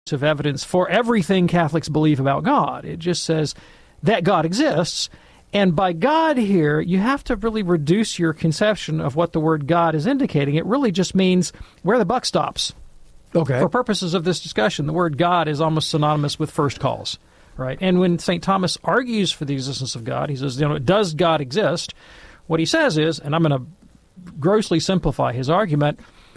of evidence for everything Catholics believe about God. It just says that God exists. And by God here, you have to really reduce your conception of what the word God is indicating. It really just means where the buck stops. Okay. For purposes of this discussion, the word God is almost synonymous with first calls, right? And when St. Thomas argues for the existence of God, he says, does God exist? What he says is, and I'm going to grossly simplify his argument,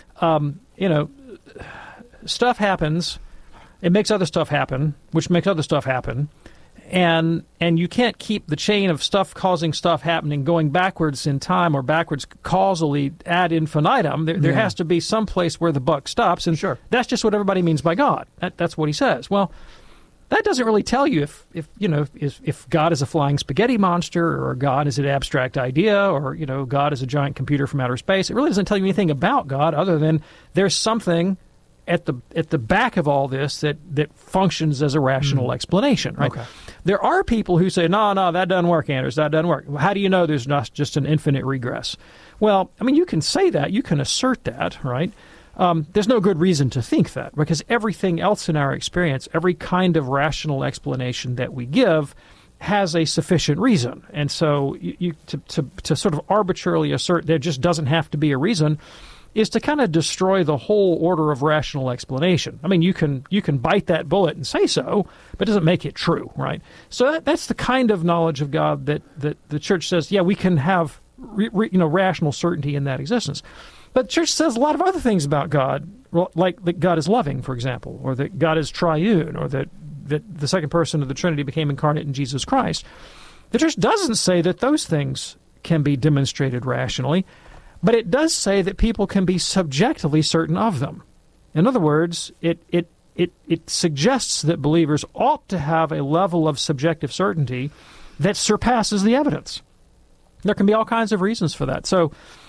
stuff happens, it makes other stuff happen, which makes other stuff happen, and you can't keep the chain of stuff causing stuff happening going backwards in time or backwards causally ad infinitum. There has to be some place where the buck stops, and that's just what everybody means by God. That's what he says. Well, that doesn't really tell you if God is a flying spaghetti monster, or God is an abstract idea, or God is a giant computer from outer space. It really doesn't tell you anything about God other than there's something at the back of all this that functions as a rational explanation, right? Okay. There are people who say, no, that doesn't work, Anders, that doesn't work. How do you know there's not just an infinite regress? Well, I mean, you can say that, you can assert that, right? There's no good reason to think that, because everything else in our experience, every kind of rational explanation that we give has a sufficient reason. And so to sort of arbitrarily assert there just doesn't have to be a reason is to kind of destroy the whole order of rational explanation. I mean, you can bite that bullet and say so, but it doesn't make it true, right? So that's the kind of knowledge of God that the Church says, yeah, we can have rational certainty in that existence. But the Church says a lot of other things about God, like that God is loving, for example, or that God is triune, or that the second person of the Trinity became incarnate in Jesus Christ. The Church doesn't say that those things can be demonstrated rationally, but it does say that people can be subjectively certain of them. In other words, it suggests that believers ought to have a level of subjective certainty that surpasses the evidence. There can be all kinds of reasons for that. So,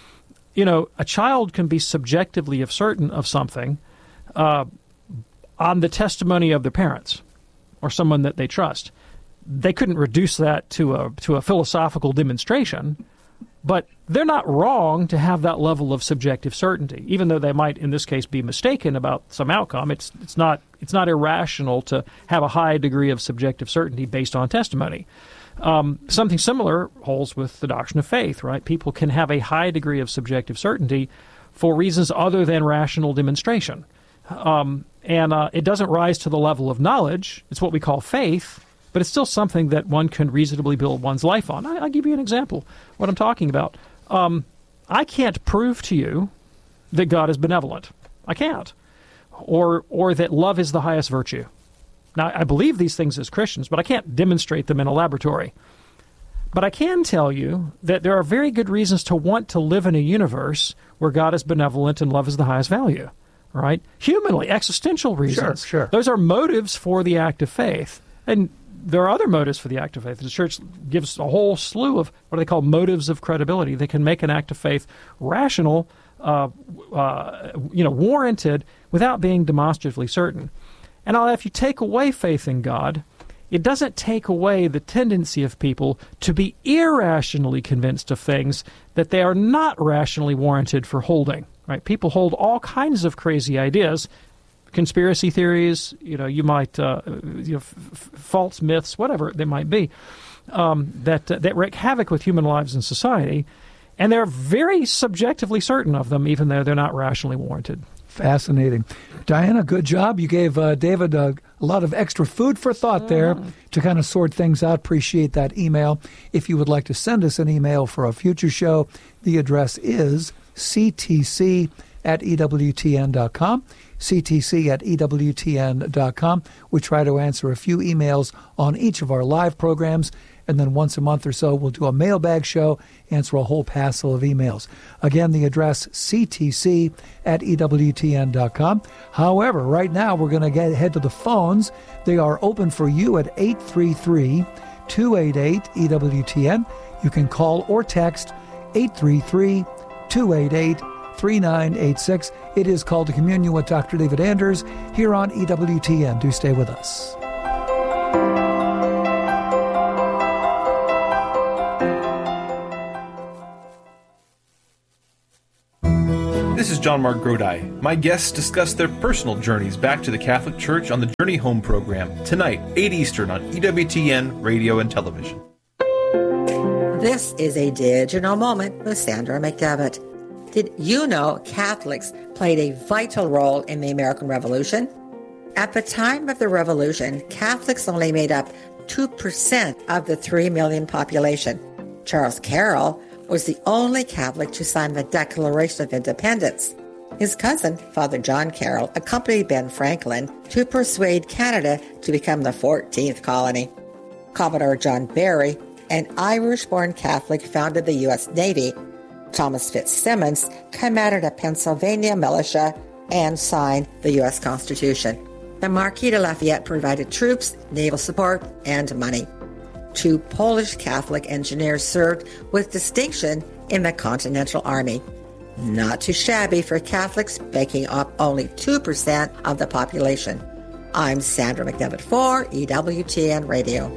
a child can be subjectively certain of something on the testimony of their parents or someone that they trust. They couldn't reduce that to a philosophical demonstration, but they're not wrong to have that level of subjective certainty, even though they might, in this case, be mistaken about some outcome. It's not irrational to have a high degree of subjective certainty based on testimony. Something similar holds with the doctrine of faith, right? People can have a high degree of subjective certainty for reasons other than rational demonstration. And it doesn't rise to the level of knowledge. It's what we call faith, but it's still something that one can reasonably build one's life on. I'll give you an example of what I'm talking about. I can't prove to you that God is benevolent. I can't. Or that love is the highest virtue. Now, I believe these things as Christians, but I can't demonstrate them in a laboratory. But I can tell you that there are very good reasons to want to live in a universe where God is benevolent and love is the highest value, right? Humanly, existential reasons. Sure. Those are motives for the act of faith. And there are other motives for the act of faith. The Church gives a whole slew of what they call motives of credibility. They can make an act of faith rational, warranted, without being demonstratively certain. And if you take away faith in God, it doesn't take away the tendency of people to be irrationally convinced of things that they are not rationally warranted for holding. Right? People hold all kinds of crazy ideas, conspiracy theories, you might, false myths, whatever they might be, that wreak havoc with human lives and society, and they're very subjectively certain of them, even though they're not rationally warranted. Fascinating. Diana, good job. You gave David a lot of extra food for thought there to kind of sort things out. Appreciate that email. If you would like to send us an email for a future show, the address is ctc@ewtn.com. ctc@ewtn.com. We try to answer a few emails on each of our live programs, and then once a month or so we'll do a mailbag show, answer a whole passel of emails. Again, the address ctc@ewtn.com. However, right now we're going to head to the phones. They are open for you at 833-288-EWTN. You can call or text 833-288-3986. It is called to Communion with Dr. David Anders here on EWTN. Do stay with us. This is John Mark Grodi. My guests discuss their personal journeys back to the Catholic Church on the Journey Home program, tonight, 8 Eastern on EWTN Radio and Television. This is a digital moment with Sandra McDevitt. Did you know Catholics played a vital role in the American Revolution? At the time of the Revolution, Catholics only made up 2% of the 3 million population. Charles Carroll was the only Catholic to sign the Declaration of Independence. His cousin, Father John Carroll, accompanied Ben Franklin to persuade Canada to become the 14th colony. Commodore John Barry, an Irish-born Catholic, founded the U.S. Navy. Thomas Fitzsimmons commanded a Pennsylvania militia and signed the U.S. Constitution. The Marquis de Lafayette provided troops, naval support, and money. 2 Polish Catholic engineers served with distinction in the Continental Army. Not too shabby for Catholics, making up only 2% of the population. I'm Sandra McDevitt for EWTN Radio.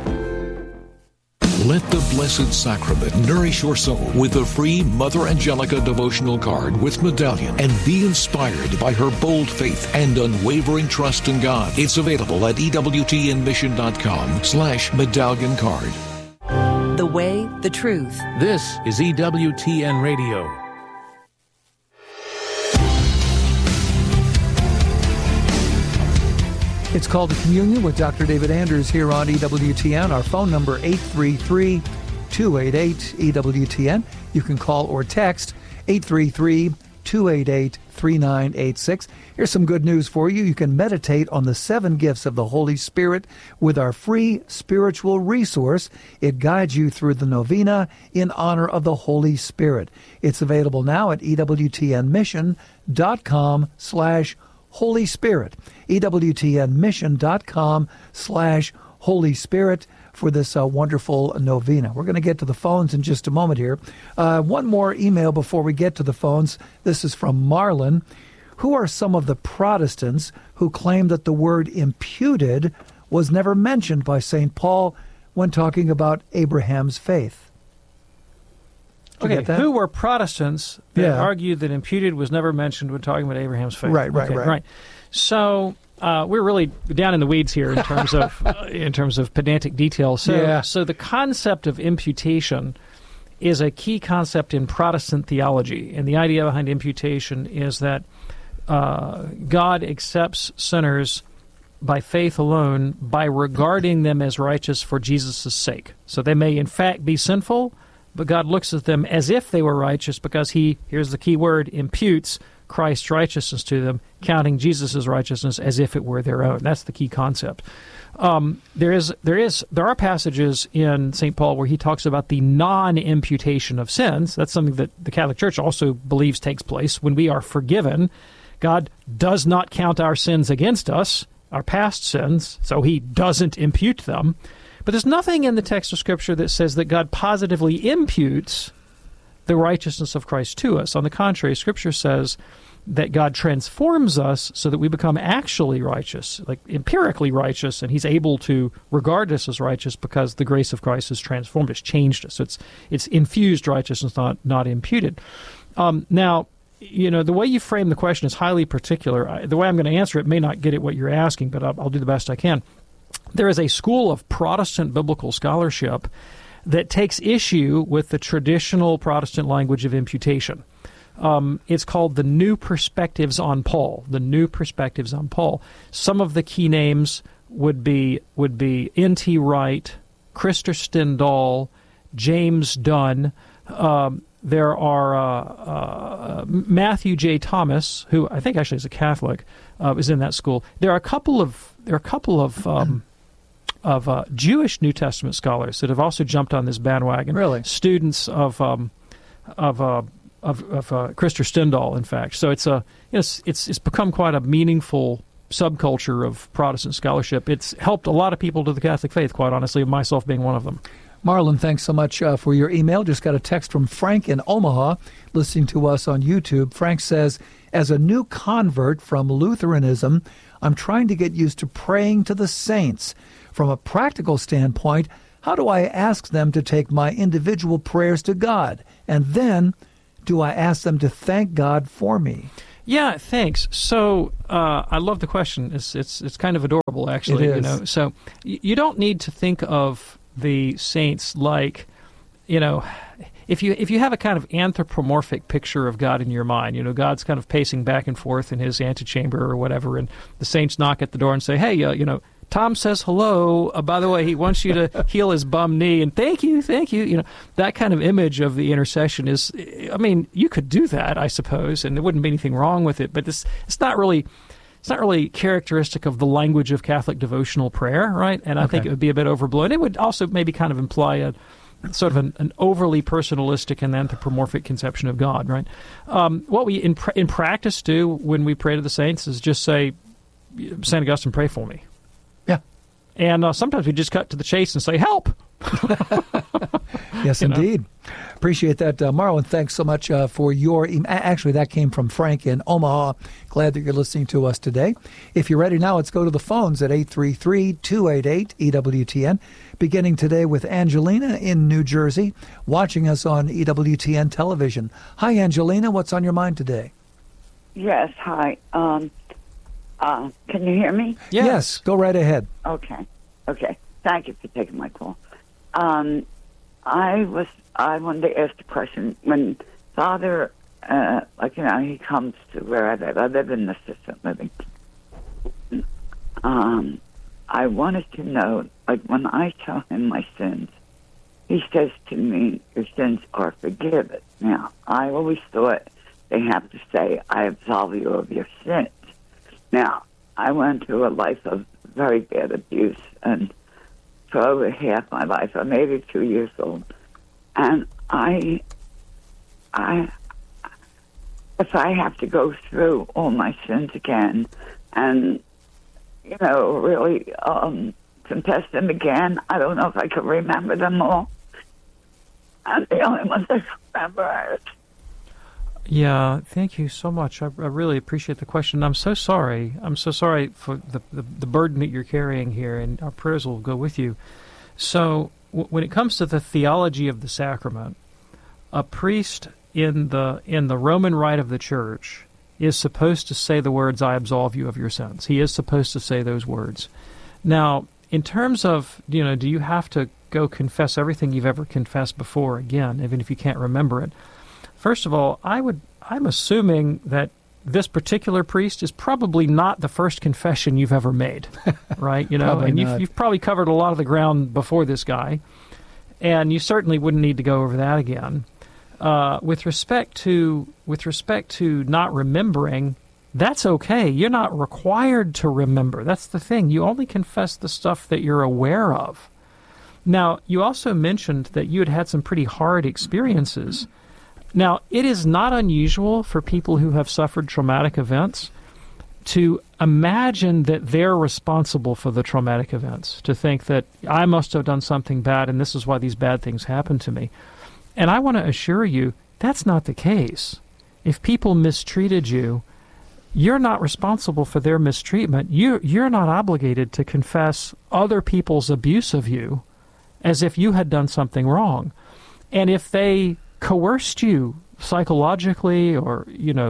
Let the Blessed Sacrament nourish your soul with the free Mother Angelica devotional card with medallion, and be inspired by her bold faith and unwavering trust in God. It's available at EWTNmission.com/medallion card. The way, the truth. This is EWTN Radio. It's called The Communion with Dr. David Anders here on EWTN. Our phone number, 833-288-EWTN. You can call or text 833-288-3986. Here's some good news for you. You can meditate on the 7 gifts of the Holy Spirit with our free spiritual resource. It guides you through the novena in honor of the Holy Spirit. It's available now at EWTNmission.com/Holy Spirit. EWTNmission.com/Holy Spirit for this wonderful novena. We're going to get to the phones in just a moment here. One more email before we get to the phones. This is from Marlon. Who are some of the Protestants who claim that the word imputed was never mentioned by St. Paul when talking about Abraham's faith? Okay, who were Protestants that argued that imputed was never mentioned when talking about Abraham's faith? Right. So we're really down in the weeds here in terms of pedantic detail. So the concept of imputation is a key concept in Protestant theology, and the idea behind imputation is that God accepts sinners by faith alone by regarding them as righteous for Jesus' sake. So they may in fact be sinful, but God looks at them as if they were righteous because He, here's the key word, imputes Christ's righteousness to them, counting Jesus' righteousness as if it were their own. That's the key concept. There are passages in St. Paul where he talks about the non-imputation of sins. That's something that the Catholic Church also believes takes place. When we are forgiven, God does not count our sins against us, our past sins, so He doesn't impute them. But there's nothing in the text of Scripture that says that God positively imputes the righteousness of Christ to us. On the contrary, Scripture says that God transforms us so that we become actually righteous, like empirically righteous, and He's able to regard us as righteous because the grace of Christ has transformed us, changed us. So it's infused righteousness, not imputed. Now, the way you frame the question is highly particular. The way I'm going to answer it may not get at what you're asking, but I'll do the best I can. There is a school of Protestant biblical scholarship that takes issue with the traditional Protestant language of imputation. It's called the New Perspectives on Paul. The New Perspectives on Paul. Some of the key names would be N.T. Wright, Krister Stendahl, James Dunn. There are Matthew J. Thomas, who I think actually is a Catholic, is in that school. There are a couple of Jewish New Testament scholars that have also jumped on this bandwagon. Really, students of Krister Stendahl, in fact. So it's become quite a meaningful subculture of Protestant scholarship. It's helped a lot of people to the Catholic faith, quite honestly, myself being one of them. Marlon, thanks so much for your email. Just got a text from Frank in Omaha, listening to us on YouTube. Frank says, as a new convert from Lutheranism, I'm trying to get used to praying to the saints. From a practical standpoint, how do I ask them to take my individual prayers to God and then do I ask them to thank God for me? Yeah, thanks. So I love the question. It's kind of adorable, actually. It is. So you don't need to think of the saints like, if you have a kind of anthropomorphic picture of God in your mind, God's kind of pacing back and forth in his antechamber or whatever, and the saints knock at the door and say, hey, Tom says hello. By the way, he wants you to heal his bum knee, and thank you. That kind of image of the intercession is, you could do that, I suppose, and there wouldn't be anything wrong with it. But it's not really characteristic of the language of Catholic devotional prayer, right? And I think it would be a bit overblown. It would also maybe kind of imply a sort of an overly personalistic and anthropomorphic conception of God, right? What we in practice do when we pray to the saints is just say, St. Augustine, pray for me. Yeah. And sometimes we just cut to the chase and say, help! Yes, indeed. Appreciate that, Marlon. Thanks so much for your email. Actually, that came from Frank in Omaha. Glad that you're listening to us today. If you're ready now, let's go to the phones at 833-288-EWTN. Beginning today with Angelina in New Jersey, watching us on EWTN television. Hi, Angelina. What's on your mind today? Yes, hi. Can you hear me? Yes, go right ahead. Okay. Thank you for taking my call. I wanted to ask a question. When Father, he comes to where I live. I live in assisted living. I wanted to know, when I tell him my sins, he says to me, your sins are forgiven. Now, I always thought they have to say, I absolve you of your sins. Now, I went through a life of very bad abuse, and for over half my life, I'm 82 years old, and if I have to go through all my sins again, and really confess them again, I don't know if I could remember them all. And the only ones I remember are. Yeah, thank you so much. I really appreciate the question. I'm so sorry. I'm so sorry for the burden that you're carrying here, and our prayers will go with you. So when it comes to the theology of the sacrament, a priest in the Roman rite of the Church is supposed to say the words, I absolve you of your sins. He is supposed to say those words. Now, in terms of, do you have to go confess everything you've ever confessed before again, even if you can't remember it? First of all, I'm assuming that this particular priest is probably not the first confession you've ever made, right? And you've probably covered a lot of the ground before this guy, and you certainly wouldn't need to go over that again. With respect to not remembering, that's okay. You're not required to remember. That's the thing. You only confess the stuff that you're aware of. Now, you also mentioned that you had some pretty hard experiences. Now, it is not unusual for people who have suffered traumatic events to imagine that they're responsible for the traumatic events, to think that I must have done something bad and this is why these bad things happened to me. And I want to assure you, that's not the case. If people mistreated you, you're not responsible for their mistreatment. You're not obligated to confess other people's abuse of you as if you had done something wrong. And if they coerced you psychologically or,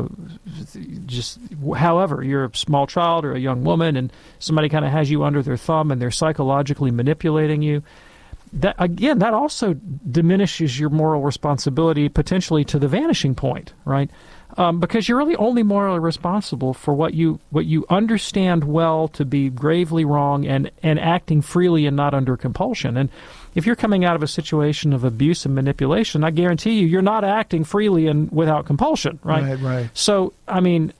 just however, you're a small child or a young woman and somebody kind of has you under their thumb and they're psychologically manipulating you, that also diminishes your moral responsibility potentially to the vanishing point, right? Because you're really only morally responsible for what you understand well to be gravely wrong and acting freely and not under compulsion. And if you're coming out of a situation of abuse and manipulation, I guarantee you're not acting freely and without compulsion, right? Right. So, I'm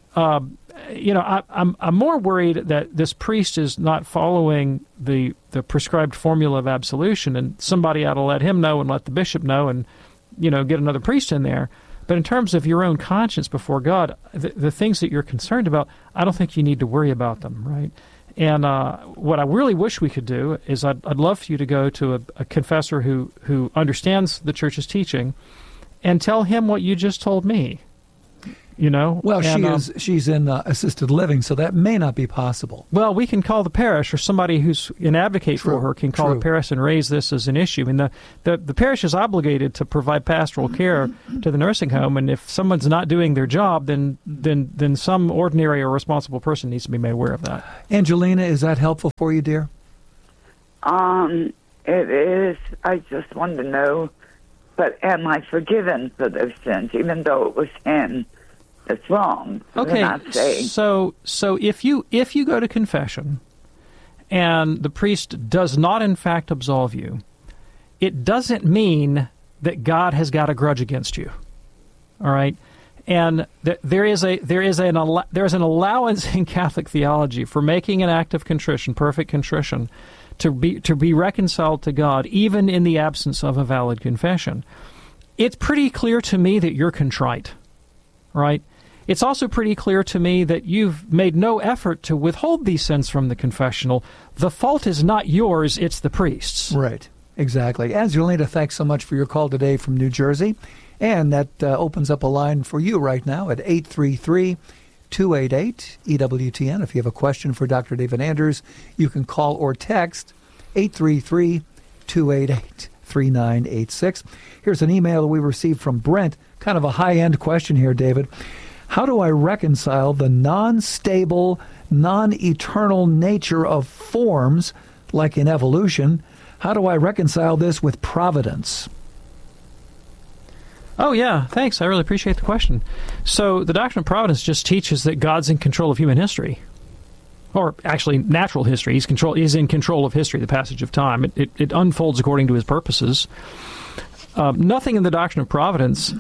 more worried that this priest is not following the prescribed formula of absolution, and somebody ought to let him know and let the bishop know and, get another priest in there. But in terms of your own conscience before God, the things that you're concerned about, I don't think you need to worry about them, right? And what I really wish we could do is I'd love for you to go to a confessor who understands the Church's teaching and tell him what you just told me. you know. Well, she's in assisted living, so that may not be possible. Well, we can call the parish, or somebody who's an advocate for her can call the parish and raise this as an issue. I mean, the parish is obligated to provide pastoral care to the nursing home, and if someone's not doing their job, then some ordinary or responsible person needs to be made aware of that. Angelina, is that helpful for you, dear? It is. I just wanted to know, but am I forgiven for those sins, even though it was him that's wrong? Okay, so if you go to confession and the priest does not in fact absolve you, it doesn't mean that God has got a grudge against you. All right, and there is an allowance in Catholic theology for making an act of contrition, perfect contrition, to be reconciled to God, even in the absence of a valid confession. It's pretty clear to me that you're contrite, right? It's also pretty clear to me that you've made no effort to withhold these sins from the confessional. The fault is not yours, it's the priest's. Right, exactly. Angelina, thanks so much for your call today from New Jersey. And that opens up a line for you right now at 833-288-EWTN. If you have a question for Dr. David Anders, you can call or text 833-288-3986. Here's an email that we received from Brent, kind of a high-end question here, David. How do I reconcile the non-stable, non-eternal nature of forms, like in evolution? How do I reconcile this with providence? Oh, yeah, thanks. I really appreciate the question. So the doctrine of providence just teaches that God's in control of human history, or actually natural history. He's in control of history, the passage of time. It unfolds according to his purposes. Nothing in the doctrine of providence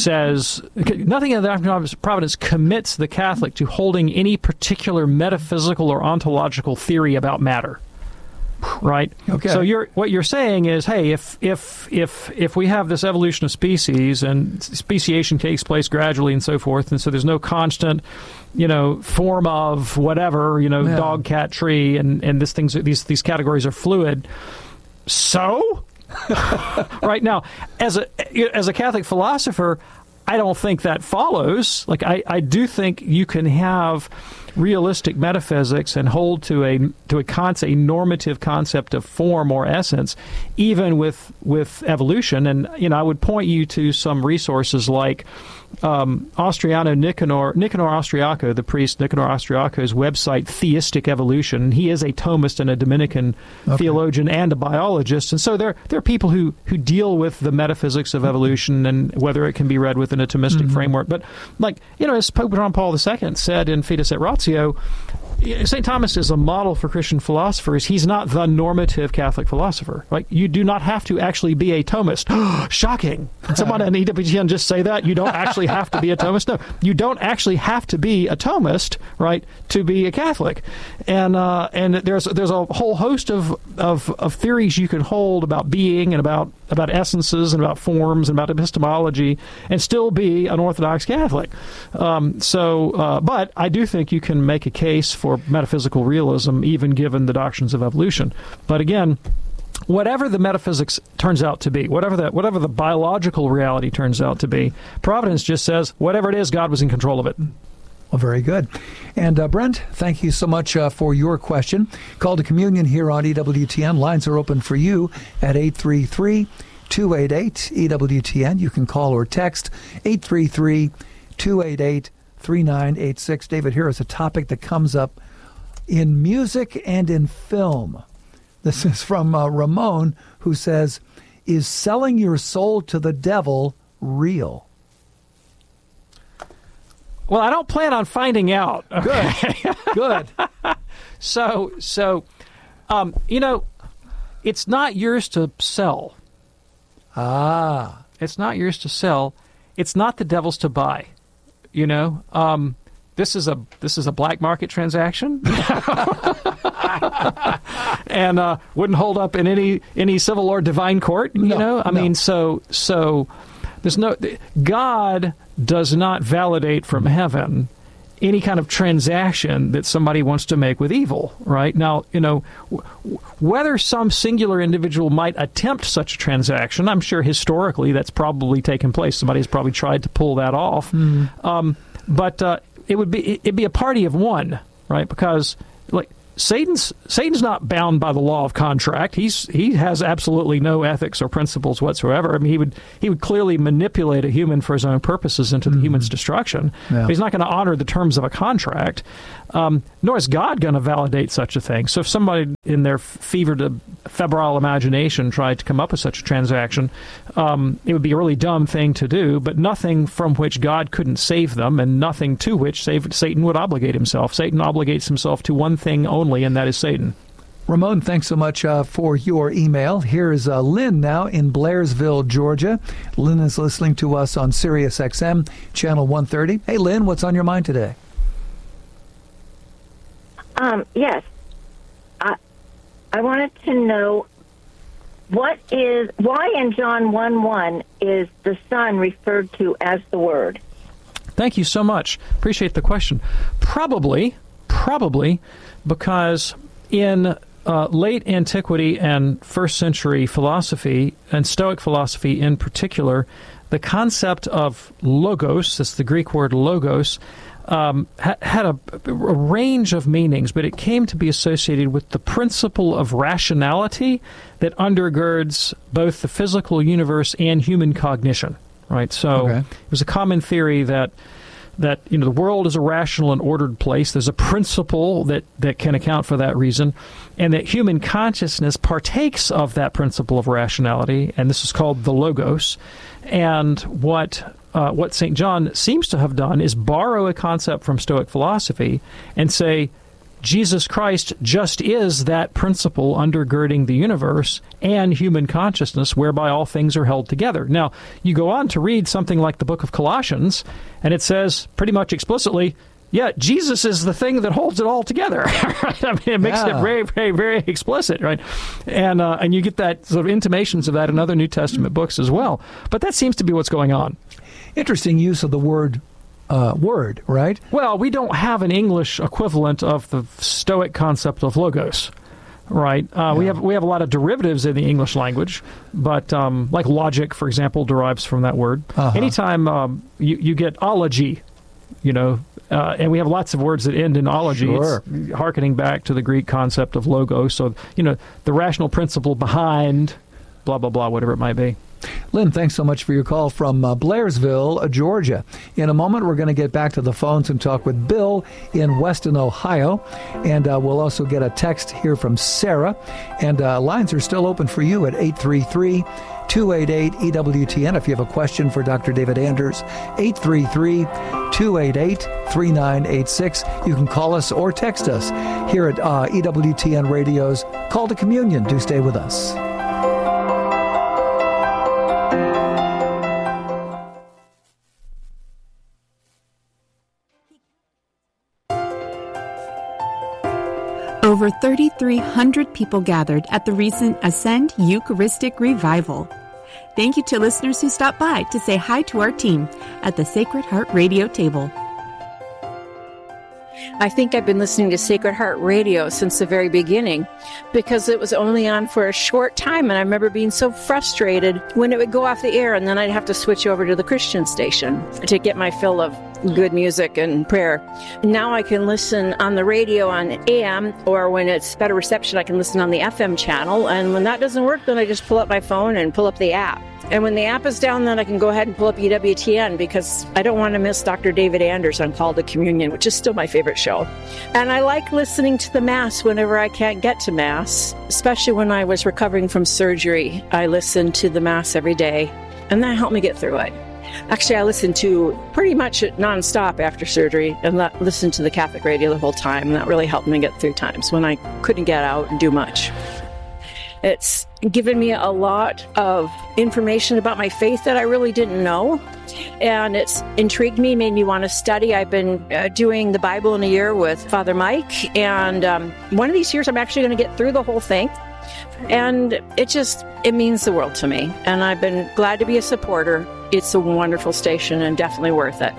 commits the Catholic to holding any particular metaphysical or ontological theory about matter. Right. Okay. So what you're saying is, hey, if we have this evolution of species and speciation takes place gradually and so forth, and so there's no constant, form of whatever, dog, cat, tree, and these categories are fluid. So, right now, as a Catholic philosopher, I don't think that follows. Like I do think you can have realistic metaphysics and hold to a normative concept of form or essence, even with evolution. And I would point you to some resources like Nicanor Austriaco, the priest Nicanor Austriaco's website, Theistic Evolution. He is a Thomist and a Dominican theologian and a biologist, and so there are people who deal with the metaphysics of evolution and whether it can be read within a Thomistic framework. But as Pope John Paul II said in Fides et Ratio, St. Thomas is a model for Christian philosophers. He's not the normative Catholic philosopher. Right? You do not have to actually be a Thomist. Shocking. Did someone at EWTN just say that? You don't actually have to be a Thomist? No, you don't actually have to be a Thomist, right, to be a Catholic. And there's a whole host of theories you can hold about being and about essences and about forms and about epistemology and still be an Orthodox Catholic. But I do think you can make a case for metaphysical realism, even given the doctrines of evolution. But again, whatever the metaphysics turns out to be, whatever the biological reality turns out to be, Providence just says, whatever it is, God was in control of it. Well, very good. And Brent, thank you so much for your question. Call to communion here on EWTN. Lines are open for you at 833-288-EWTN. You can call or text 833-288-3986. David, here is a topic that comes up in music and in film. This is from Ramon, who says, is selling your soul to the devil real? Well, I don't plan on finding out. Okay? Good. So, it's not yours to sell. It's not yours to sell. It's not the devil's to buy. This is a black market transaction, and wouldn't hold up in any civil or divine court. I mean, so there's no God does not validate from heaven any kind of transaction that somebody wants to make with evil, right? Now, whether some singular individual might attempt such a transaction, I'm sure historically that's probably taken place. Somebody's probably tried to pull that off. But it'd be a party of one, right? Because like Satan's not bound by the law of contract. He has absolutely no ethics or principles whatsoever. I mean, he would clearly manipulate a human for his own purposes into the human's destruction. Yeah. But he's not going to honor the terms of a contract. Nor is God going to validate such a thing. So if somebody in their febrile imagination tried to come up with such a transaction, it would be a really dumb thing to do, but nothing from which God couldn't save them, and nothing to which Satan would obligate himself. Satan obligates himself to one thing only, and that is Satan. Ramon, thanks so much for your email. Here's Lynn now in Blairsville, Georgia. Lynn is listening to us on Sirius XM, channel 130. Hey, Lynn, what's on your mind today? Yes. I wanted to know why in John 1:1 is the Son referred to as the Word? Thank you so much. Appreciate the question. Probably because in late antiquity and first century philosophy, and Stoic philosophy in particular, the concept of logos, that's the Greek word logos, had a range of meanings, but it came to be associated with the principle of rationality that undergirds both the physical universe and human cognition. Right, so It was a common theory that the world is a rational and ordered place. There's a principle that can account for that reason, and that human consciousness partakes of that principle of rationality, and this is called the logos. And what St. John seems to have done is borrow a concept from Stoic philosophy and say, Jesus Christ just is that principle undergirding the universe and human consciousness, whereby all things are held together. Now, you go on to read something like the book of Colossians, and it says pretty much explicitly, yeah, Jesus is the thing that holds it all together. Right? I mean, it makes it very, very, very explicit, right? And you get that sort of intimations of that in other New Testament books as well. But that seems to be what's going on. Interesting use of the word, right? Well, we don't have an English equivalent of the Stoic concept of logos, right? We have a lot of derivatives in the English language, but like logic, for example, derives from that word. Anytime you get ology, and we have lots of words that end in ology. Sure. It's hearkening back to the Greek concept of logos. So, the rational principle behind blah, blah, blah, whatever it might be. Lynn, thanks so much for your call from Blairsville, Georgia. In a moment, we're going to get back to the phones and talk with Bill in Weston, Ohio. And we'll also get a text here from Sarah. And lines are still open for you at 833-288-EWTN. If you have a question for Dr. David Anders, 833-288-3986. You can call us or text us here at EWTN Radio's Call to Communion. Do stay with us. Over 3,300 people gathered at the recent Ascend Eucharistic Revival. Thank you to listeners who stopped by to say hi to our team at the Sacred Heart Radio table. I think I've been listening to Sacred Heart Radio since the very beginning because it was only on for a short time, and I remember being so frustrated when it would go off the air and then I'd have to switch over to the Christian station to get my fill of good music and prayer. Now I can listen on the radio on AM, or when it's better reception, I can listen on the FM channel, and when that doesn't work, then I just pull up my phone and pull up the app. And when the app is down, then I can go ahead and pull up EWTN because I don't want to miss Dr. David Anders on Call to Communion, which is still my favorite show. And I like listening to the Mass whenever I can't get to Mass, especially when I was recovering from surgery. I listened to the Mass every day, and that helped me get through it. Actually, I listened to pretty much nonstop after surgery and listened to the Catholic radio the whole time, and that really helped me get through times when I couldn't get out and do much. It's given me a lot of information about my faith that I really didn't know, and it's intrigued me, made me want to study. I've been doing the Bible in a year with Father Mike, and one of these years I'm actually going to get through the whole thing, and it means the world to me, and I've been glad to be a supporter. It's a wonderful station and definitely worth it.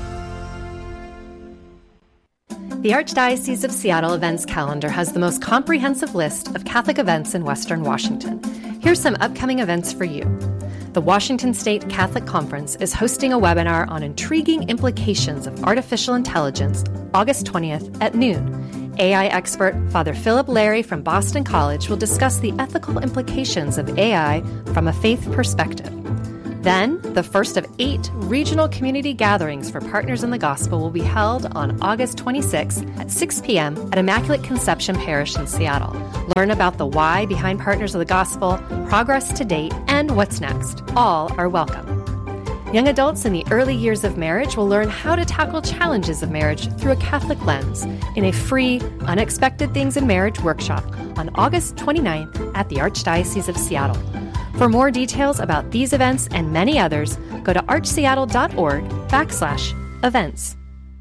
The Archdiocese of Seattle events calendar has the most comprehensive list of Catholic events in Western Washington. Here's some upcoming events for you. The Washington State Catholic Conference is hosting a webinar on intriguing implications of artificial intelligence August 20th at noon. AI expert Father Philip Larry from Boston College will discuss the ethical implications of AI from a faith perspective. Then, the first of 8 regional community gatherings for Partners in the Gospel will be held on August 26 at 6 p.m. at Immaculate Conception Parish in Seattle. Learn about the why behind Partners of the Gospel, progress to date, and what's next. All are welcome. Young adults in the early years of marriage will learn how to tackle challenges of marriage through a Catholic lens in a free, Unexpected Things in Marriage workshop on August 29th at the Archdiocese of Seattle. For more details about these events and many others, go to archseattle.org/events.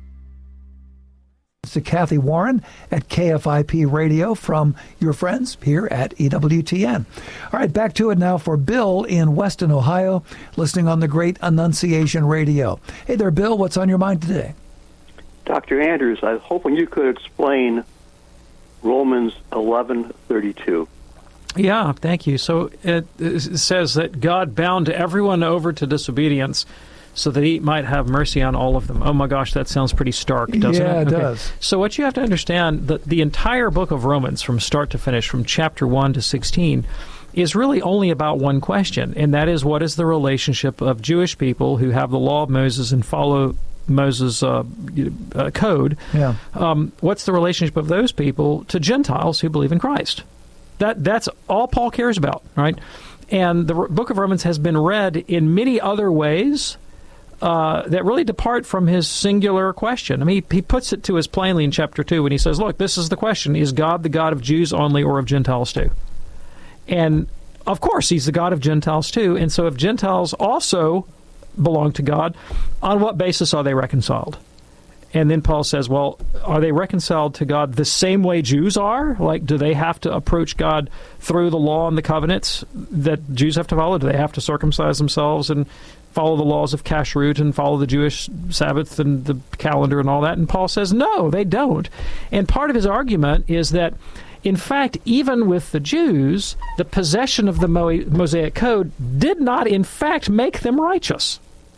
It's Kathy Warren at KFIP Radio from your friends here at EWTN. All right, back to it now for Bill in Weston, Ohio, listening on the Great Annunciation Radio. Hey there, Bill. What's on your mind today? Dr. Andrews, I was hoping you could explain Romans 11:32. Yeah, thank you. So it says that God bound everyone over to disobedience so that he might have mercy on all of them. Oh my gosh, that sounds pretty stark, doesn't it? Yeah, it does. So what you have to understand, that the entire book of Romans from start to finish, from chapter 1 to 16, is really only about one question, and that is, what is the relationship of Jewish people who have the law of Moses and follow Moses' code? Yeah. What's the relationship of those people to Gentiles who believe in Christ? That's all Paul cares about, right? And the book of Romans has been read in many other ways that really depart from his singular question. I mean, he puts it to us plainly in chapter 2 when he says, look, this is the question. Is God the God of Jews only or of Gentiles too? And, of course, he's the God of Gentiles too. And so if Gentiles also belong to God, on what basis are they reconciled? And then Paul says, well, are they reconciled to God the same way Jews are? Like, do they have to approach God through the law and the covenants that Jews have to follow? Do they have to circumcise themselves and follow the laws of Kashrut and follow the Jewish Sabbath and the calendar and all that? And Paul says, no, they don't. And part of his argument is that, in fact, even with the Jews, the possession of the Mosaic Code did not, in fact, make them righteous.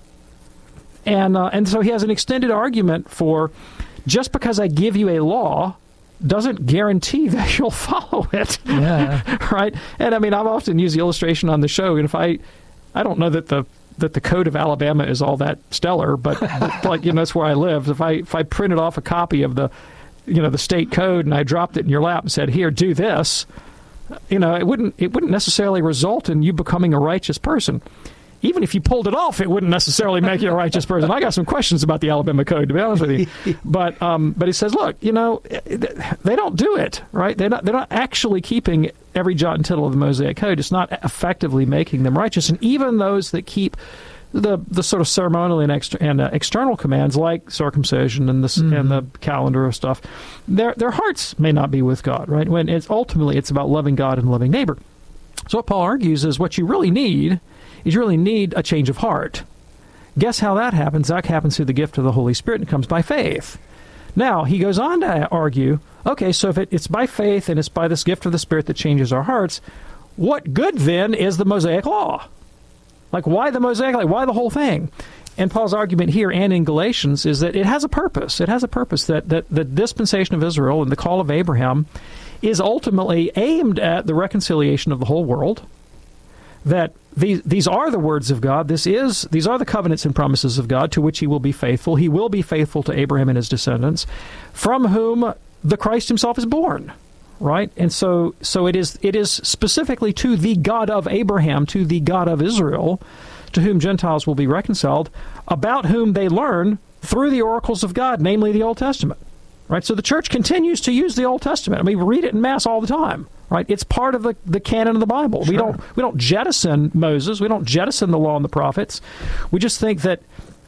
And so he has an extended argument for, just because I give you a law doesn't guarantee that you'll follow it. Yeah. Right? And I mean, I've often used the illustration on the show, and if I don't know that the code of Alabama is all that stellar, but like, that's where I live. If I printed off a copy of the state code and I dropped it in your lap and said, here, do this, it wouldn't necessarily result in you becoming a righteous person. Even if you pulled it off, it wouldn't necessarily make you a righteous person. I got some questions about the Alabama Code, to be honest with you. But he says, look, they don't do it, right? They're not actually keeping every jot and tittle of the Mosaic Code. It's not effectively making them righteous. And even those that keep the sort of ceremonial and external commands, like circumcision and the calendar of stuff, their hearts may not be with God, right? When ultimately it's about loving God and loving neighbor. So what Paul argues is, what you really need is a change of heart. Guess how that happens? That happens through the gift of the Holy Spirit, and it comes by faith. Now, he goes on to argue, okay, so if it's by faith and it's by this gift of the Spirit that changes our hearts, what good then is the Mosaic Law? Like, why the Mosaic Law? Why the whole thing? And Paul's argument here and in Galatians is that it has a purpose. It has a purpose, that the dispensation of Israel and the call of Abraham is ultimately aimed at the reconciliation of the whole world, that these are the words of God. These are the covenants and promises of God to which he will be faithful. He will be faithful to Abraham and his descendants, from whom the Christ himself is born, right? And so it is specifically to the God of Abraham, to the God of Israel, to whom Gentiles will be reconciled, about whom they learn through the oracles of God, namely the Old Testament. Right, so the church continues to use the Old Testament. I mean, we read it in Mass all the time. Right, it's part of the canon of the Bible. Sure. We don't jettison Moses. We don't jettison the law and the prophets. We just think that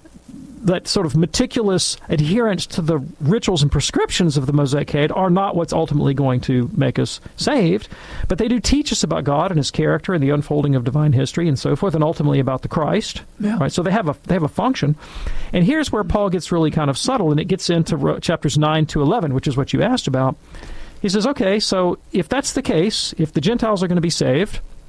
sort of meticulous adherence to the rituals and prescriptions of the Mosaic Code are not what's ultimately going to make us saved, but they do teach us about God and his character and the unfolding of divine history and so forth, and ultimately about the Christ. Yeah. Right, so they have a function. And here's where Paul gets really kind of subtle, and it gets into chapters 9 to 11, which is what you asked about. He says, okay, so if that's the case, if the Gentiles are going to be saved,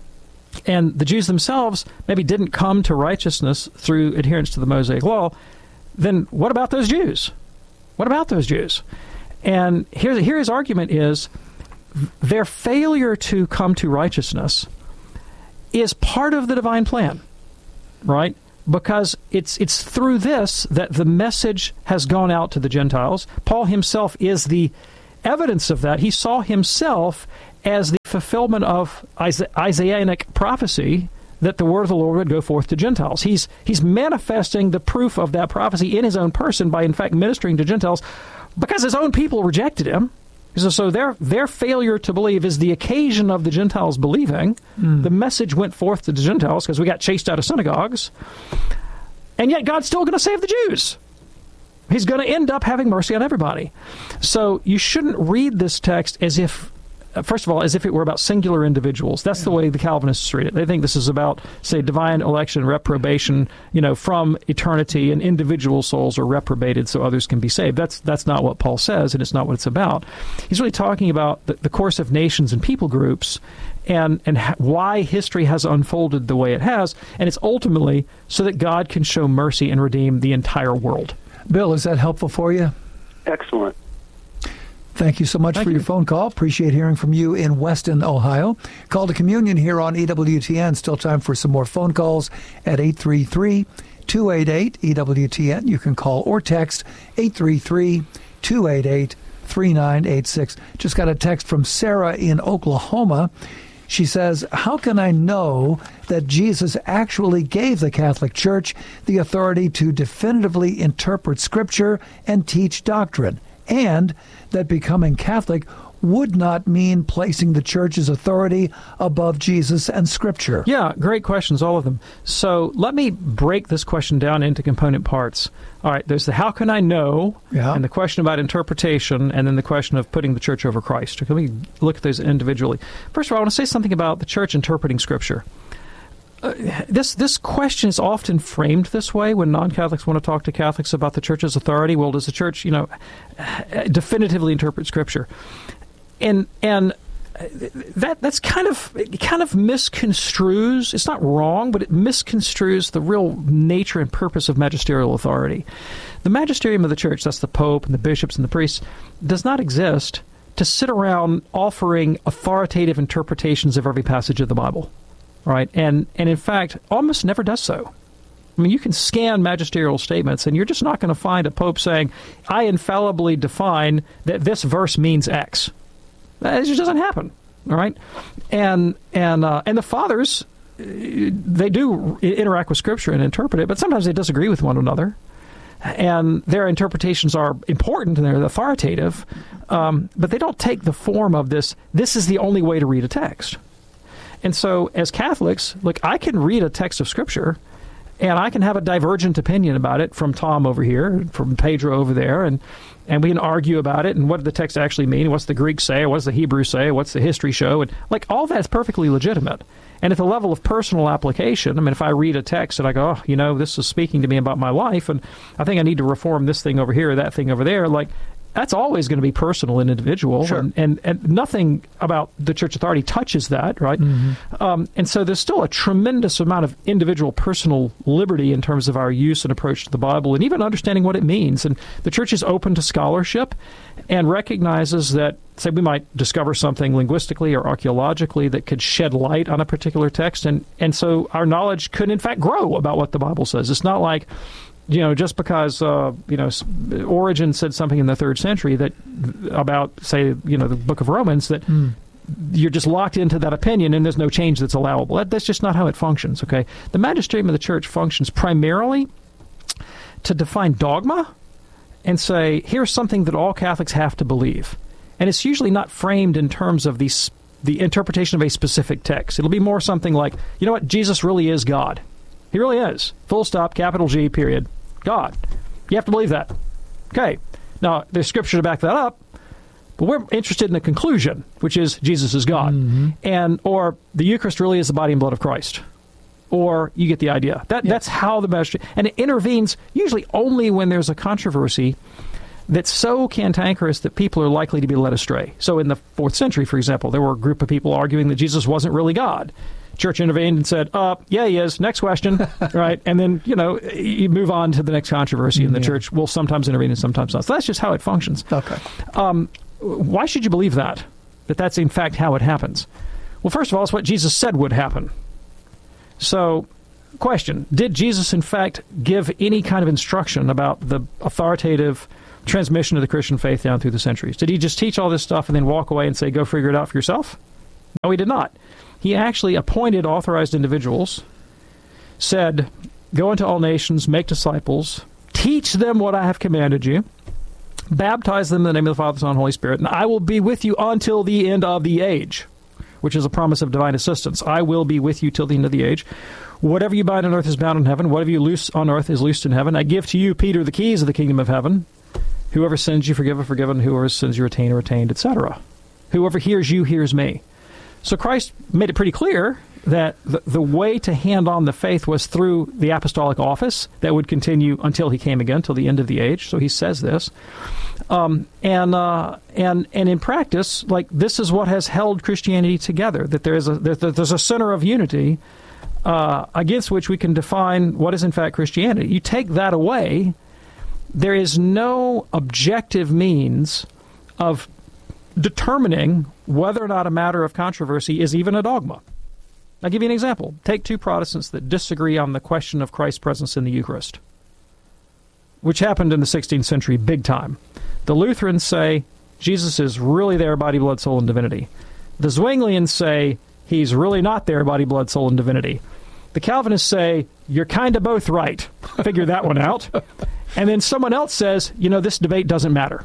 and the Jews themselves maybe didn't come to righteousness through adherence to the Mosaic law, then what about those Jews? What about those Jews? And here his argument is their failure to come to righteousness is part of the divine plan, right? Because it's through this that the message has gone out to the Gentiles. Paul himself is the evidence of that. He saw himself as the fulfillment of Isaianic prophecy that the word of the Lord would go forth to Gentiles. He's manifesting the proof of that prophecy in his own person by, in fact, ministering to Gentiles because his own people rejected him. So their failure to believe is the occasion of the Gentiles believing. The message went forth to the Gentiles because we got chased out of synagogues. And yet God's still going to save the Jews. He's going to end up having mercy on everybody. So you shouldn't read this text as if, first of all, as if it were about singular individuals. That's the way the Calvinists read it. They think this is about, say, divine election, reprobation, from eternity, and individual souls are reprobated so others can be saved. That's not what Paul says, and it's not what it's about. He's really talking about the course of nations and people groups and why history has unfolded the way it has, and it's ultimately so that God can show mercy and redeem the entire world. Bill, is that helpful for you? Excellent. Thank you so much for your phone call. Appreciate hearing from you in Weston, Ohio. Call to communion here on EWTN. Still time for some more phone calls at 833-288-EWTN. You can call or text 833-288-3986. Just got a text from Sarah in Oklahoma. She says, how can I know that Jesus actually gave the Catholic Church the authority to definitively interpret Scripture and teach doctrine, and that becoming Catholic would not mean placing the Church's authority above Jesus and Scripture? Yeah, great questions, all of them. So let me break this question down into component parts. All right, there's the how can I know, and the question about interpretation, and then the question of putting the Church over Christ. Let me look at those individually. First of all, I want to say something about the Church interpreting Scripture. This question is often framed this way when non-Catholics want to talk to Catholics about the Church's authority. Well, does the Church, definitively interpret Scripture? And that's kind of misconstrues. It's not wrong, but it misconstrues the real nature and purpose of magisterial authority. The magisterium of the Church, that's the Pope and the bishops and the priests, does not exist to sit around offering authoritative interpretations of every passage of the Bible, right? And in fact, almost never does so. I mean, you can scan magisterial statements, and you're just not going to find a Pope saying, I infallibly define that this verse means X. It just doesn't happen, all right? And the fathers, they do interact with Scripture and interpret it, but sometimes they disagree with one another. And their interpretations are important and they're authoritative, but they don't take the form of this is the only way to read a text. And so as Catholics, look, I can read a text of Scripture, and I can have a divergent opinion about it from Tom over here, from Pedro over there, and we can argue about it, and what did the text actually mean, what's the Greek say, what's the Hebrew say, what's the history show, and all that's perfectly legitimate. And at the level of personal application, I mean, if I read a text and I go, this is speaking to me about my life, and I think I need to reform this thing over here or that thing over there, that's always going to be personal and individual, sure. and nothing about the church authority touches that, right? Mm-hmm. And so there's still a tremendous amount of individual personal liberty in terms of our use and approach to the Bible, and even understanding what it means. And the church is open to scholarship and recognizes that, say, we might discover something linguistically or archaeologically that could shed light on a particular text, and so our knowledge could, in fact, grow about what the Bible says. It's not like, just because, Origen said something in the 3rd century that about, say, the book of Romans, that you're just locked into that opinion and there's no change that's allowable. That's just not how it functions, okay? The magisterium of the church functions primarily to define dogma and say, here's something that all Catholics have to believe. And it's usually not framed in terms of the interpretation of a specific text. It'll be more something like, Jesus really is God. He really is. Full stop, capital G, period. God. You have to believe that. Okay. Now, there's Scripture to back that up, but we're interested in the conclusion, which is Jesus is God. Mm-hmm. Or the Eucharist really is the body and blood of Christ. Or you get the idea. That's how the magisterium, and it intervenes usually only when there's a controversy that's so cantankerous that people are likely to be led astray. So in the 4th century, for example, there were a group of people arguing that Jesus wasn't really God. Church intervened and said, yeah, he is. Next question, right? And then, you move on to the next controversy, and the church will sometimes intervene and sometimes not. So that's just how it functions. Okay. Why should you believe that that's in fact how it happens? Well, first of all, it's what Jesus said would happen. So, question, did Jesus in fact give any kind of instruction about the authoritative transmission of the Christian faith down through the centuries? Did he just teach all this stuff and then walk away and say, go figure it out for yourself? No, he did not. He actually appointed authorized individuals, said, go into all nations, make disciples, teach them what I have commanded you, baptize them in the name of the Father, Son, and Holy Spirit, and I will be with you until the end of the age, which is a promise of divine assistance. I will be with you till the end of the age. Whatever you bind on earth is bound in heaven. Whatever you loose on earth is loosed in heaven. I give to you, Peter, the keys of the kingdom of heaven. Whoever sins you forgive, forgiven. Whoever sins you retain, retained, etc. Whoever hears you hears me. So Christ made it pretty clear that the way to hand on the faith was through the apostolic office that would continue until he came again, till the end of the age. So he says this. And in practice, like, this is what has held Christianity together, that there's a center of unity against which we can define what is in fact Christianity. You take that away, there is no objective means of determining whether or not a matter of controversy is even a dogma. I'll give you an example. Take two Protestants that disagree on the question of Christ's presence in the Eucharist, which happened in the 16th century big time. The Lutherans say Jesus is really there, body, blood, soul, and divinity. The Zwinglians say he's really not there, body, blood, soul, and divinity. The Calvinists say you're kind of both right. Figure that one out. And then someone else says, this debate doesn't matter.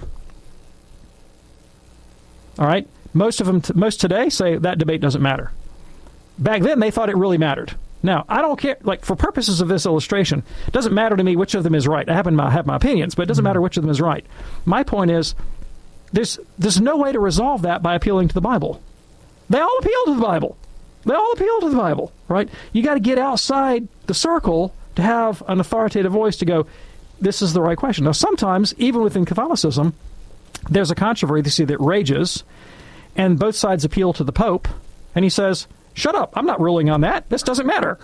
All right? Most today say that debate doesn't matter. Back then, they thought it really mattered. Now, I don't care. Like, for purposes of this illustration, it doesn't matter to me which of them is right. I happen to have my opinions, but it doesn't matter which of them is right. My point is, there's no way to resolve that by appealing to the Bible. They all appeal to the Bible. They all appeal to the Bible, right? You got to get outside the circle to have an authoritative voice to go, this is the right question. Now, sometimes, even within Catholicism, there's a controversy that rages, and both sides appeal to the Pope, and he says, shut up, I'm not ruling on that. This doesn't matter.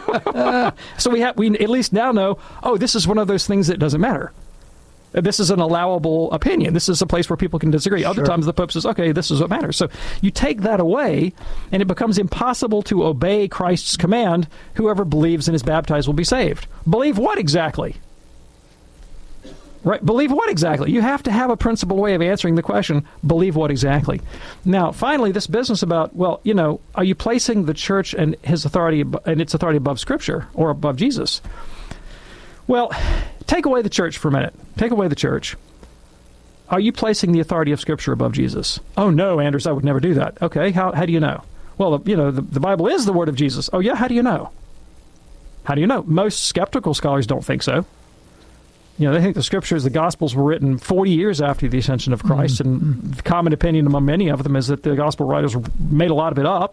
So we at least now know, this is one of those things that doesn't matter. This is an allowable opinion. This is a place where people can disagree. Other times the Pope says, okay, this is what matters. So you take that away, and it becomes impossible to obey Christ's command, whoever believes and is baptized will be saved. Believe what exactly? Right? Believe what exactly? You have to have a principled way of answering the question, believe what exactly? Now, finally, this business about, are you placing the church and its authority above Scripture or above Jesus? Well, take away the church for a minute. Take away the church. Are you placing the authority of Scripture above Jesus? Oh, no, Anders, I would never do that. Okay, how do you know? Well, the Bible is the Word of Jesus. Oh, yeah, how do you know? How do you know? Most skeptical scholars don't think so. They think the Scriptures, the Gospels, were written 40 years after the ascension of Christ, and the common opinion among many of them is that the Gospel writers made a lot of it up.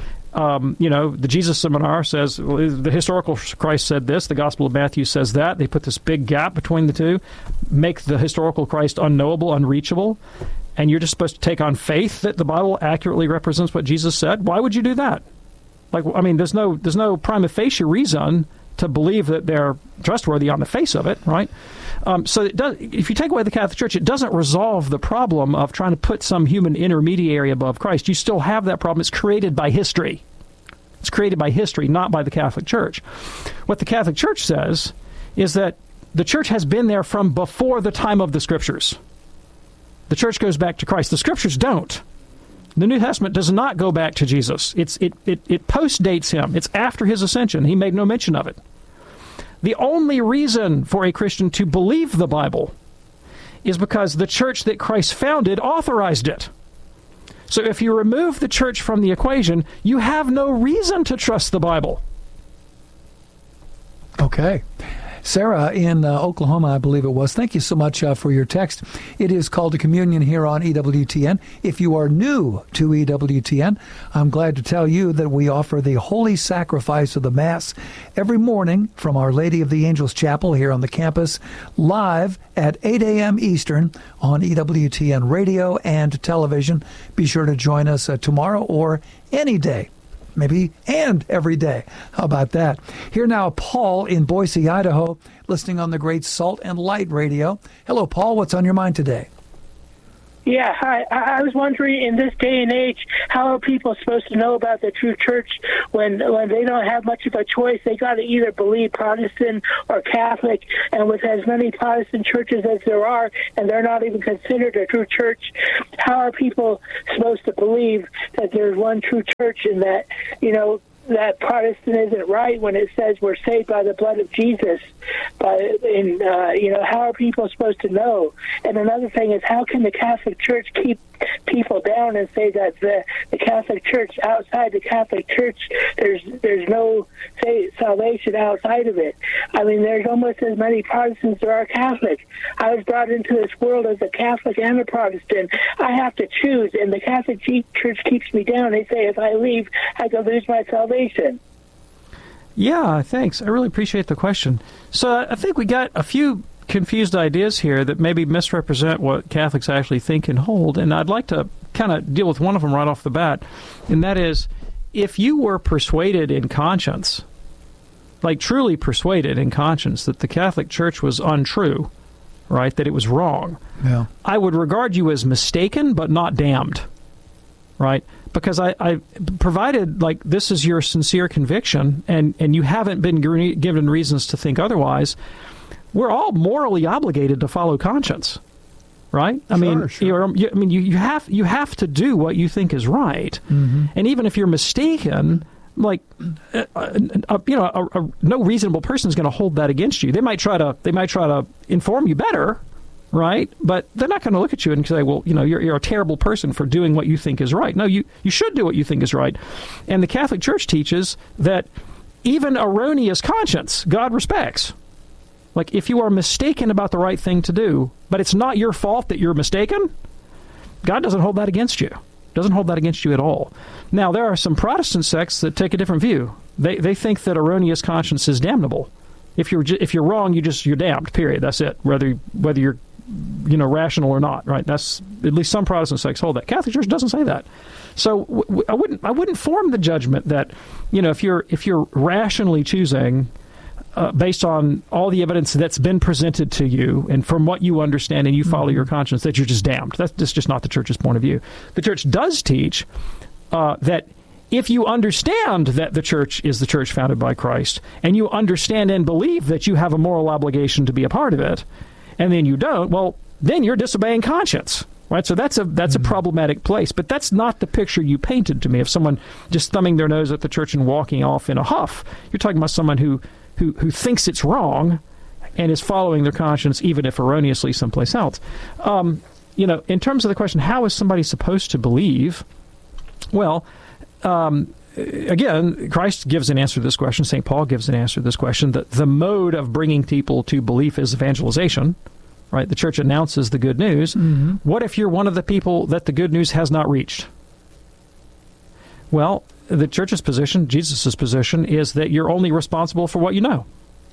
The Jesus Seminar says, the historical Christ said this, the Gospel of Matthew says that. They put this big gap between the two, make the historical Christ unknowable, unreachable, and you're just supposed to take on faith that the Bible accurately represents what Jesus said. Why would you do that? There's no prima facie reason to believe that they're trustworthy on the face of it, right? So if you take away the Catholic Church, it doesn't resolve the problem of trying to put some human intermediary above Christ. You still have that problem. It's created by history. It's created by history, not by the Catholic Church. What the Catholic Church says is that the Church has been there from before the time of the Scriptures. The Church goes back to Christ. The Scriptures don't. The New Testament does not go back to Jesus. It post-dates him. It's after his ascension. He made no mention of it. The only reason for a Christian to believe the Bible is because the church that Christ founded authorized it. So if you remove the church from the equation, you have no reason to trust the Bible. Okay. Sarah in Oklahoma, I believe it was. Thank you so much for your text. It is Called to Communion here on EWTN. If you are new to EWTN, I'm glad to tell you that we offer the holy sacrifice of the Mass every morning from Our Lady of the Angels Chapel here on the campus, live at 8 a.m. Eastern on EWTN radio and television. Be sure to join us tomorrow or any day. Maybe and every day. How about that? Here now, Paul in Boise, Idaho, listening on the great Salt and Light Radio. Hello, Paul. What's on your mind today? Yeah, hi. I was wondering, in this day and age, how are people supposed to know about the true church when they don't have much of a choice? They got to either believe Protestant or Catholic, and with as many Protestant churches as there are, and they're not even considered a true church, how are people supposed to believe that there's one true church and that, that Protestant isn't right when it says we're saved by the blood of Jesus? But how are people supposed to know? And another thing is, how can the Catholic Church keep people down and say that the Catholic Church, outside the Catholic Church, there's no salvation outside of it? I mean, there's almost as many Protestants as there are Catholics. I was brought into this world as a Catholic and a Protestant. I have to choose, and the Catholic Church keeps me down. They say if I leave, I could lose my salvation. Yeah, thanks. I really appreciate the question. So I think we got a few confused ideas here that maybe misrepresent what Catholics actually think and hold, and I'd like to kind of deal with one of them right off the bat, and that is, if you were persuaded in conscience, like truly persuaded in conscience, that the Catholic Church was untrue, right, that it was wrong, yeah, I would regard you as mistaken but not damned, right? Because I provided, like, this is your sincere conviction, and you haven't been given reasons to think otherwise, we're all morally obligated to follow conscience, right? I mean, you have to do what you think is right, mm-hmm. and even if you're mistaken, like, no reasonable person is going to hold that against you. They might try to inform you better, right? But they're not going to look at you and say, well, you're a terrible person for doing what you think is right. No, you should do what you think is right. And the Catholic Church teaches that even erroneous conscience, God respects. Like, if you are mistaken about the right thing to do, but it's not your fault that you're mistaken, God doesn't hold that against you. Doesn't hold that against you at all. Now, there are some Protestant sects that take a different view. They think that erroneous conscience is damnable. If you're wrong, you're damned. Period. That's it. Whether you're rational or not, right? That's, at least some Protestant sects hold that. Catholic Church doesn't say that. So I wouldn't form the judgment that, if you're rationally choosing based on all the evidence that's been presented to you and from what you understand and you follow your conscience, that you're just damned. That's just not the Church's point of view. The Church does teach that if you understand that the Church is the Church founded by Christ, and you understand and believe that you have a moral obligation to be a part of it, and then you don't, well, then you're disobeying conscience, right? So that's a problematic place. But that's not the picture you painted to me of someone just thumbing their nose at the Church and walking off in a huff. You're talking about someone who thinks it's wrong and is following their conscience, even if erroneously someplace else. In terms of the question, how is somebody supposed to believe? Well, again, Christ gives an answer to this question. St. Paul gives an answer to this question. The mode of bringing people to belief is evangelization, right? The Church announces the good news. Mm-hmm. What if you're one of the people that the good news has not reached? Well, the Church's position, Jesus' position, is that you're only responsible for what you know.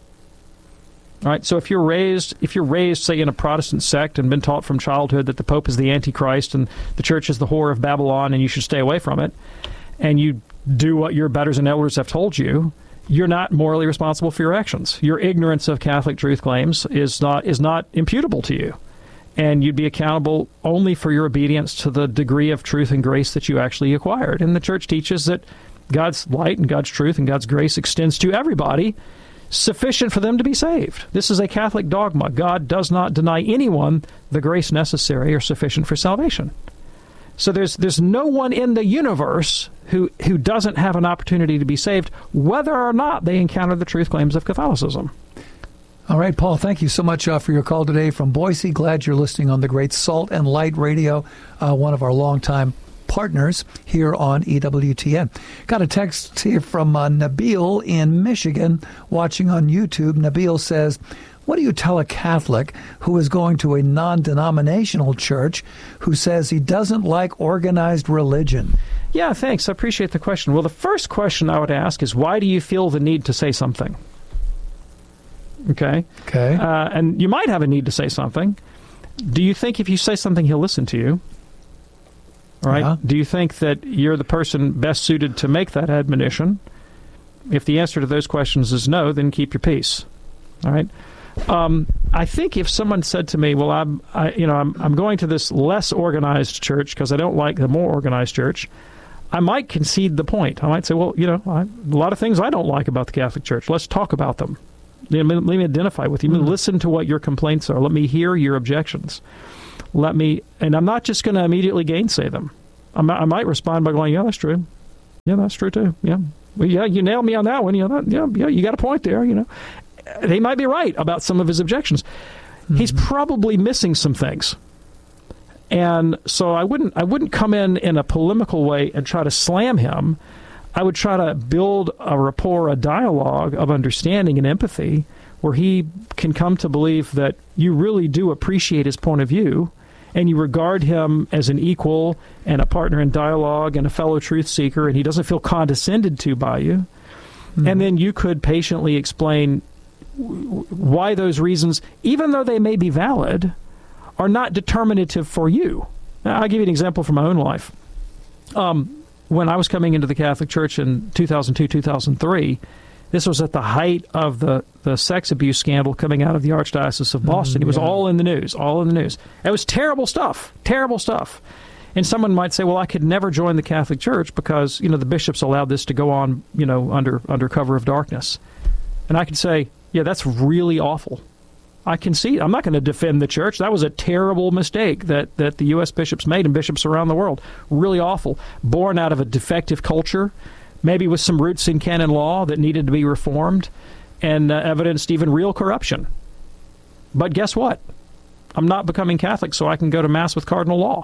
Right? So if you're raised, say, in a Protestant sect and been taught from childhood that the Pope is the Antichrist and the Church is the whore of Babylon and you should stay away from it, and you do what your betters and elders have told you, you're not morally responsible for your actions. Your ignorance of Catholic truth claims is not imputable to you. And you'd be accountable only for your obedience to the degree of truth and grace that you actually acquired. And the Church teaches that God's light and God's truth and God's grace extends to everybody, sufficient for them to be saved. This is a Catholic dogma. God does not deny anyone the grace necessary or sufficient for salvation. So there's no one in the universe who doesn't have an opportunity to be saved, whether or not they encounter the truth claims of Catholicism. All right, Paul, thank you so much for your call today from Boise. Glad you're listening on the great Salt and Light Radio, one of our longtime partners here on EWTN. Got a text here from Nabil in Michigan watching on YouTube. Nabil says, what do you tell a Catholic who is going to a non-denominational church who says he doesn't like organized religion? Yeah, thanks. I appreciate the question. Well, the first question I would ask is, why do you feel the need to say something? Okay. And you might have a need to say something. Do you think if you say something, he'll listen to you? All right. Yeah. Do you think that you're the person best suited to make that admonition? If the answer to those questions is no, then keep your peace. All right. I think if someone said to me, "Well, I'm going to this less organized church because I don't like the more organized church," I might concede the point. I might say, "Well, a lot of things I don't like about the Catholic Church. Let's talk about them. Let me identify with you. Listen to what your complaints are. Let me hear your objections. And I'm not just going to immediately gainsay them. I might respond by going, "Yeah, that's true. Yeah, that's true too. Yeah, well, yeah, you nailed me on that one. Yeah, you got a point there. They might be right about some of his objections. He's probably missing some things, and so I wouldn't come in a polemical way and try to slam him. I would try to build a rapport, a dialogue of understanding and empathy, where he can come to believe that you really do appreciate his point of view, and you regard him as an equal and a partner in dialogue and a fellow truth seeker, and he doesn't feel condescended to by you. And then you could patiently explain why those reasons, even though they may be valid, are not determinative for you. Now, I'll give you an example from my own life. When I was coming into the Catholic Church in 2002, 2003, this was at the height of the sex abuse scandal coming out of the Archdiocese of Boston. It was all in the news. It was terrible stuff. And someone might say, well, I could never join the Catholic Church because, the bishops allowed this to go on, under cover of darkness. And I could say, yeah, that's really awful. I can see it. I'm not going to defend the church. That was a terrible mistake that the U.S. bishops made, and bishops around the world. Really awful. Born out of a defective culture, maybe with some roots in canon law that needed to be reformed, and evidenced even real corruption. But guess what? I'm not becoming Catholic so I can go to Mass with Cardinal Law.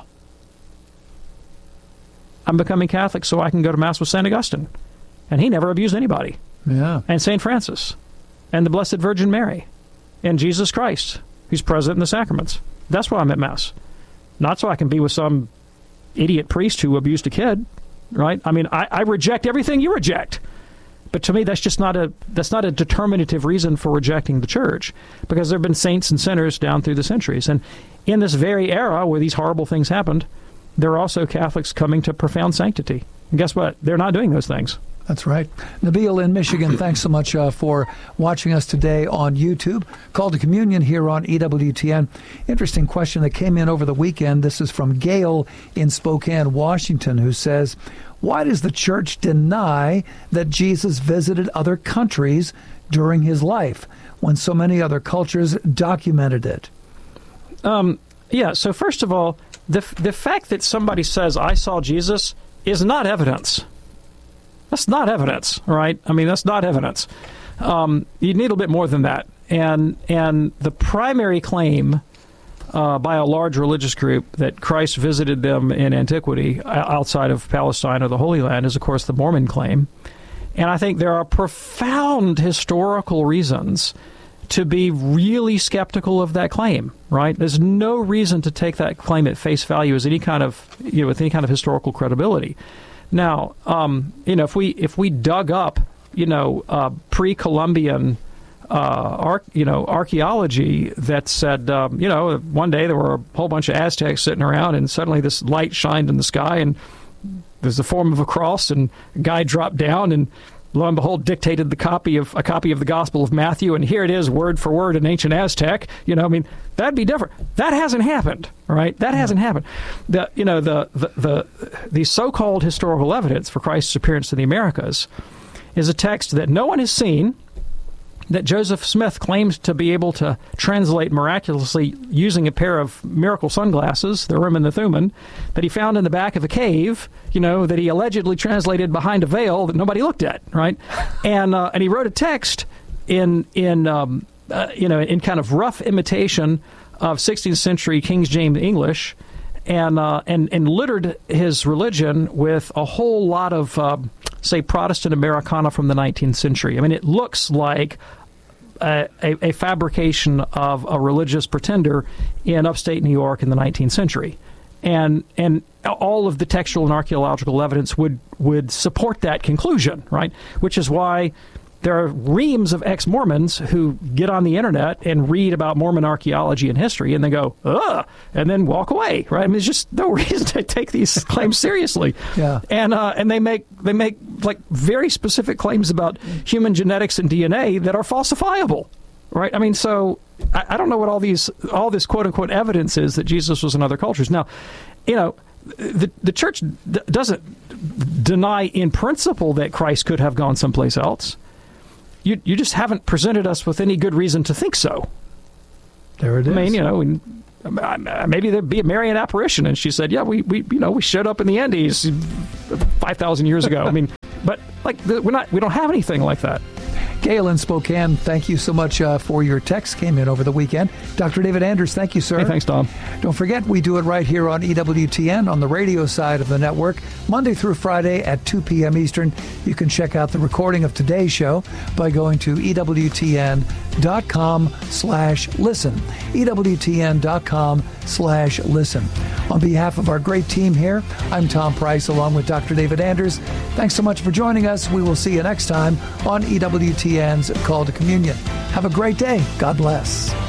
I'm becoming Catholic so I can go to Mass with St. Augustine. And he never abused anybody. Yeah. And St. Francis. And the Blessed Virgin Mary. And Jesus Christ, who's present in the sacraments. That's why I'm at Mass. Not so I can be with some idiot priest who abused a kid, right? I mean, I reject everything you reject. But to me, that's just not a determinative reason for rejecting the church, because there have been saints and sinners down through the centuries. And in this very era where these horrible things happened, there are also Catholics coming to profound sanctity. And guess what? They're not doing those things. That's right. Nabil in Michigan, thanks so much for watching us today on YouTube. Call to Communion here on EWTN. Interesting question that came in over the weekend. This is from Gail in Spokane, Washington, who says, why does the church deny that Jesus visited other countries during his life when so many other cultures documented it? So first of all, the fact that somebody says, I saw Jesus, is not evidence. That's not evidence, right? I mean, that's not evidence. You need a little bit more than that. And the primary claim by a large religious group that Christ visited them in antiquity outside of Palestine or the Holy Land is, of course, the Mormon claim. And I think there are profound historical reasons to be really skeptical of that claim, right? There's no reason to take that claim at face value as any kind of, with any kind of historical credibility. Now, if we dug up, pre-Columbian, archaeology that said, one day there were a whole bunch of Aztecs sitting around, and suddenly this light shined in the sky, and there's the form of a cross, and a guy dropped down, and lo and behold, dictated a copy of the Gospel of Matthew, and here it is, word for word, in ancient Aztec. That'd be different. That hasn't happened, right? That hasn't happened. The so-called historical evidence for Christ's appearance to the Americas is a text that no one has seen, that Joseph Smith claims to be able to translate miraculously using a pair of miracle sunglasses, the Urim and the Thummim, that he found in the back of a cave, that he allegedly translated behind a veil that nobody looked at, right? And he wrote a text in kind of rough imitation of 16th century King James English, and littered his religion with a whole lot of, say, Protestant Americana from the 19th century. I mean, it looks like a fabrication of a religious pretender in upstate New York in the 19th century. And all of the textual and archaeological evidence would support that conclusion, right? Which is why there are reams of ex-Mormons who get on the internet and read about Mormon archaeology and history, and they go, ugh, and then walk away, right? I mean, there's just no reason to take these claims seriously. Yeah. And they make like very specific claims about human genetics and DNA that are falsifiable, right? I mean, so I don't know what all this quote-unquote evidence is that Jesus was in other cultures. Now, the church doesn't deny in principle that Christ could have gone someplace else. You just haven't presented us with any good reason to think so. There it is. I mean, maybe there'd be a Marian apparition, and she said, "Yeah, we showed up in the Andes 5,000 years ago." I mean, but we don't have anything like that. Gail in Spokane, thank you so much for your text. Came in over the weekend. Dr. David Anders, thank you, sir. Hey, thanks, Tom. Don't forget, we do it right here on EWTN on the radio side of the network, Monday through Friday at 2 p.m. Eastern. You can check out the recording of today's show by going to EWTN.com/listen. EWTN.com/listen. On behalf of our great team here, I'm Tom Price along with Dr. David Anders. Thanks so much for joining us. We will see you next time on EWTN's Call to Communion. Have a great day. God bless.